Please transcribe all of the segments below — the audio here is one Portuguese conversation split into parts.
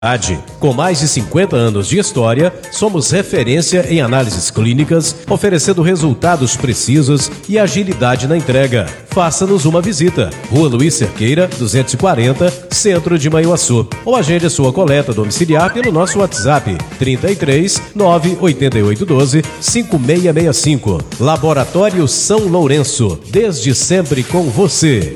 Com mais de 50 anos de história, somos referência em análises clínicas, oferecendo resultados precisos e agilidade na entrega. Faça-nos uma visita. Rua Luiz Cerqueira, 240, Centro de Manhuaçu. Ou agende a sua coleta domiciliar pelo nosso WhatsApp 33 98812 5665. Laboratório São Lourenço, desde sempre com você.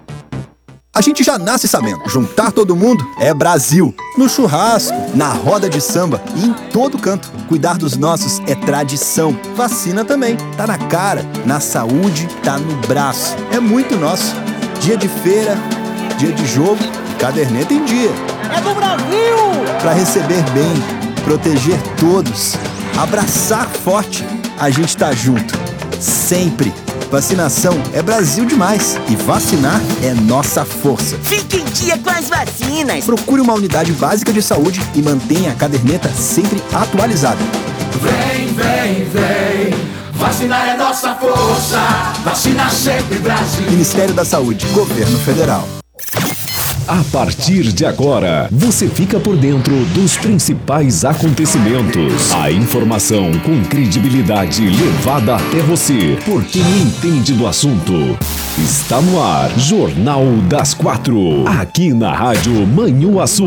A gente já nasce sabendo, juntar todo mundo é Brasil. No churrasco, na roda de samba e em todo canto. Cuidar dos nossos é tradição. Vacina também, tá na cara. Na saúde, tá no braço. É muito nosso. Dia de feira, dia de jogo, caderneta em dia. É do Brasil! Pra receber bem, proteger todos, abraçar forte, a gente tá junto. Sempre. Vacinação é Brasil demais e vacinar é nossa força. Fique em dia com as vacinas. Procure uma unidade básica de saúde e mantenha a caderneta sempre atualizada. Vem, vem, vem. Vacinar é nossa força. Vacina sempre Brasil. Ministério da Saúde, Governo Federal. A partir de agora, você fica por dentro dos principais acontecimentos. A informação com credibilidade levada até você, por quem entende do assunto. Está no ar, Jornal das 4, aqui na Rádio Manhuaçu.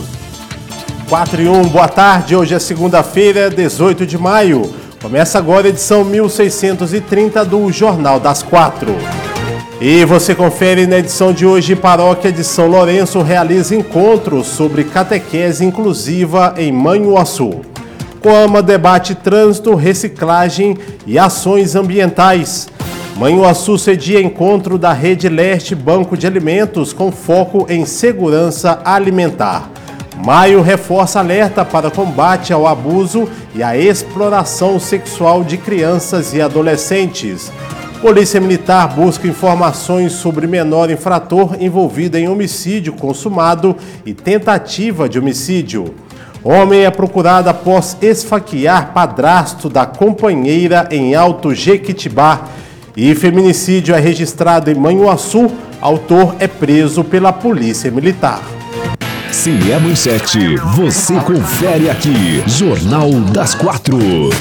4:01, boa tarde, hoje é segunda-feira, 18 de maio. Começa agora a edição 1630 do Jornal das 4. E você confere na edição de hoje, Paróquia de São Lourenço realiza encontro sobre catequese inclusiva em Manhuaçu. Coama debate trânsito, reciclagem e ações ambientais. Manhuaçu cedia encontro da Rede Leste Banco de Alimentos com foco em segurança alimentar. Maio reforça alerta para combate ao abuso e à exploração sexual de crianças e adolescentes. Polícia Militar busca informações sobre menor infrator envolvido em homicídio consumado e tentativa de homicídio. Homem é procurado após esfaquear padrasto da companheira em Alto Jequitibá. E feminicídio é registrado em Manhuaçu. Autor é preso pela Polícia Militar. Se é manchete, você confere aqui. Jornal das 4.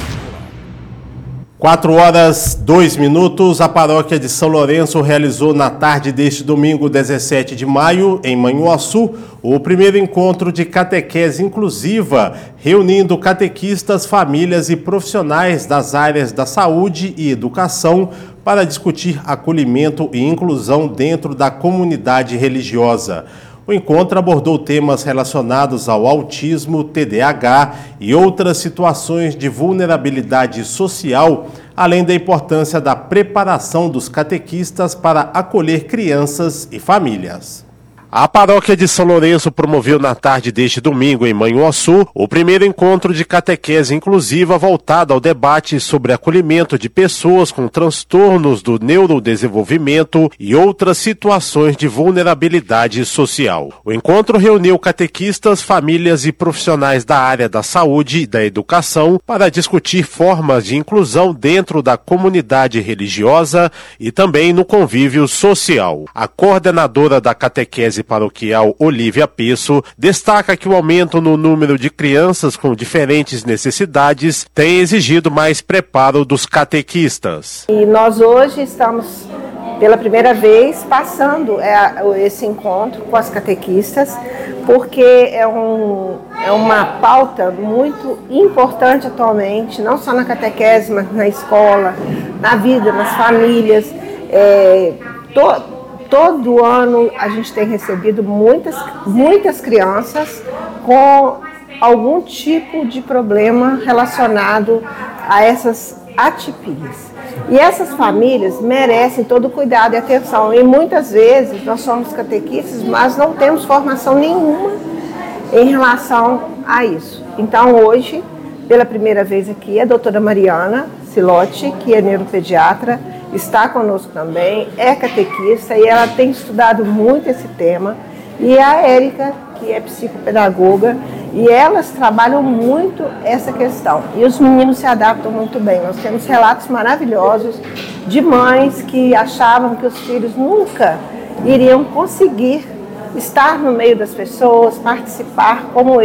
4:02, a Paróquia de São Lourenço realizou na tarde deste domingo, 17 de maio, em Manhuaçu, o primeiro encontro de catequese inclusiva, reunindo catequistas, famílias e profissionais das áreas da saúde e educação para discutir acolhimento e inclusão dentro da comunidade religiosa. O encontro abordou temas relacionados ao autismo, TDAH e outras situações de vulnerabilidade social, além da importância da preparação dos catequistas para acolher crianças e famílias. A Paróquia de São Lourenço promoveu na tarde deste domingo em Manhuaçu o primeiro encontro de catequese inclusiva voltado ao debate sobre acolhimento de pessoas com transtornos do neurodesenvolvimento e outras situações de vulnerabilidade social. O encontro reuniu catequistas, famílias e profissionais da área da saúde e da educação para discutir formas de inclusão dentro da comunidade religiosa e também no convívio social. A coordenadora da catequese paroquial Olívia Pesso destaca que o aumento no número de crianças com diferentes necessidades tem exigido mais preparo dos catequistas. E nós hoje estamos pela primeira vez passando esse encontro com as catequistas, porque é uma pauta muito importante atualmente, não só na catequese, mas na escola, na vida, nas famílias. Todo ano a gente tem recebido muitas crianças com algum tipo de problema relacionado a essas atipias. E essas famílias merecem todo o cuidado e atenção. E muitas vezes nós somos catequistas, mas não temos formação nenhuma em relação a isso. Então hoje, pela primeira vez aqui, a doutora Mariana Silotti, que é neuropediatra, está conosco também, é catequista e ela tem estudado muito esse tema. E a Érica, que é psicopedagoga, e elas trabalham muito essa questão. E os meninos se adaptam muito bem. Nós temos relatos maravilhosos de mães que achavam que os filhos nunca iriam conseguir estar no meio das pessoas, participar como